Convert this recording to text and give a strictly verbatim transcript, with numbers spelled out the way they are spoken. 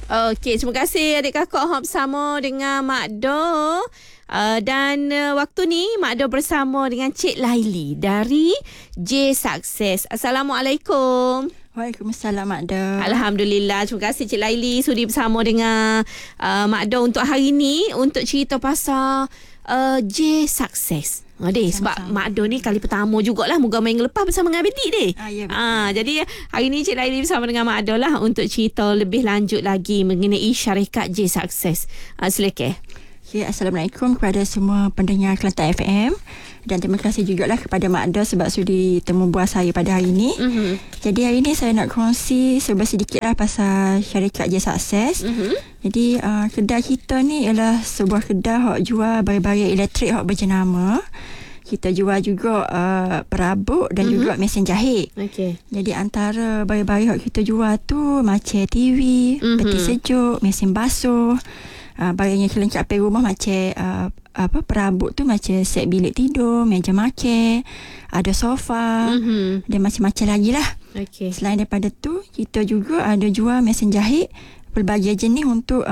Okey, terima kasih adik kakak hop bersama dengan Mak Do. Uh, dan uh, waktu ni Mak Do bersama dengan Cik Laili dari J Success. Assalamualaikum. Waalaikumsalam Mak Do. Alhamdulillah. Terima kasih Cik Laili sudi bersama dengan uh, Mak Do untuk hari ni untuk cerita pasal uh, J Success. Adik, sebab Mak Do ni kali pertama jugalah. Moga minggu lepas bersama dengan adik dek. Ah, ya, ah, jadi hari ni Cik Laili bersama dengan Mak Do lah untuk cerita lebih lanjut lagi mengenai syarikat J Success. Ah, silakan. Okay, Assalamualaikum kepada semua pendengar Kelantan F M. Dan terima kasih jugalah kepada Mak Do sebab sudi temu bual saya pada hari ini. Mm-hmm. Jadi hari ini saya nak kongsi serba sedikit lah pasal syarikat J Success. Mm-hmm. Jadi uh, kedai kita ni ialah sebuah kedai yang jual barang-barang elektrik yang berjenama. Kita jual juga uh, perabot dan mm-hmm. juga mesin jahit. Okay. Jadi antara barang-barang yang kita jual tu macam T V, mm-hmm. peti sejuk, mesin basuh. Uh, barang yang kelengkapan rumah macam uh, apa perabot tu macam set bilik tidur, meja makan, ada sofa, mm-hmm. dan macam-macam lagi lah. Okay. Selain daripada tu, kita juga ada jual mesin jahit pelbagai jenis untuk